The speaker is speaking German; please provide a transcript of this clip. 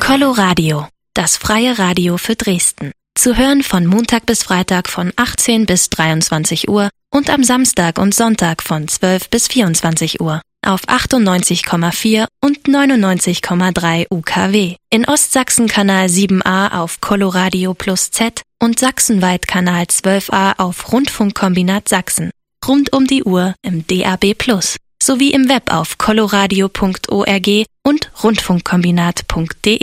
Coloradio, das freie Radio für Dresden. Zu hören von Montag bis Freitag von 18 bis 23 Uhr und am Samstag und Sonntag von 12 bis 24 Uhr auf 98,4 und 99,3 UKW. In Ostsachsen Kanal 7a auf Coloradio Plus Z und sachsenweit Kanal 12a auf Rundfunkkombinat Sachsen. Rund um die Uhr im DAB Plus sowie im Web auf coloradio.org und rundfunkkombinat.de.